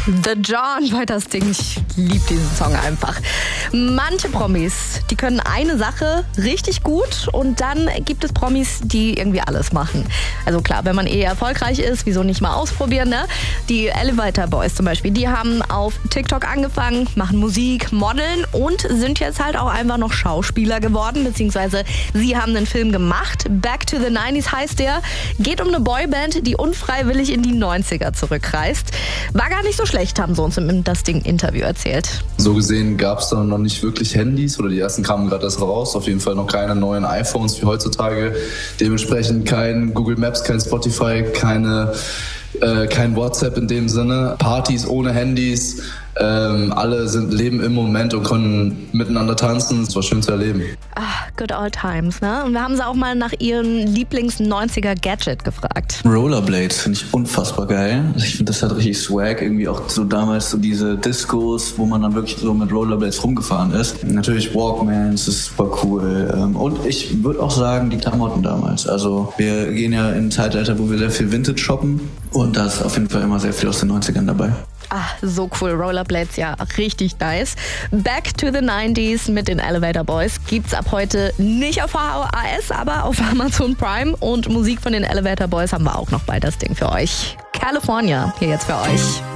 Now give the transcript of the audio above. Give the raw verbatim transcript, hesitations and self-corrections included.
The John bei das Ding. Ich liebe diesen Song einfach. Manche Promis, die können eine Sache richtig gut und dann gibt es Promis, die irgendwie alles machen. Also klar, wenn man eh erfolgreich ist, wieso nicht mal ausprobieren, ne? Die Elevator Boys zum Beispiel, die haben auf TikTok angefangen, machen Musik, modeln und sind jetzt halt auch einfach noch Schauspieler geworden, beziehungsweise sie haben einen Film gemacht. Back to the nineties heißt der. Geht um eine Boyband, die unfreiwillig in die neunziger zurückreist. War gar nicht so schlecht, haben sie uns im Das Ding-Interview erzählt. So gesehen gab es dann noch nicht wirklich Handys oder die ersten kamen gerade erst raus. Auf jeden Fall noch keine neuen iPhones wie heutzutage. Dementsprechend kein Google Maps, kein Spotify, keine, äh, kein WhatsApp in dem Sinne. Partys ohne Handys. Ähm, alle sind, leben im Moment und können miteinander tanzen. Es war schön zu erleben. Ah, good old times, ne? Und wir haben sie auch mal nach ihrem Lieblings-neunziger-Gadget gefragt. Rollerblades finde ich unfassbar geil. Also ich finde, das hat richtig Swag. Irgendwie auch so damals so diese Discos, wo man dann wirklich so mit Rollerblades rumgefahren ist. Natürlich Walkmans, das ist super cool. Und ich würde auch sagen, die Klamotten damals. Also wir gehen ja in ein Zeitalter, wo wir sehr viel Vintage shoppen. Und da ist auf jeden Fall immer sehr viel aus den neunzigern dabei. Ah, so cool. Rollerblades, ja, richtig nice. Back to the nineties mit den Elevator Boys gibt's ab heute nicht auf V H S, aber auf Amazon Prime. Und Musik von den Elevator Boys haben wir auch noch bei das Ding für euch. California, hier jetzt für euch.